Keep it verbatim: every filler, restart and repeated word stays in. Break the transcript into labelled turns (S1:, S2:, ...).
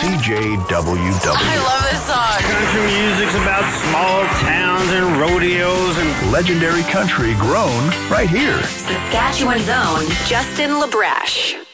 S1: C J W W.
S2: I love this song.
S3: Country music's about small towns and rodeos and
S1: legendary country grown right here.
S2: Saskatchewan's own Justin LaBrash.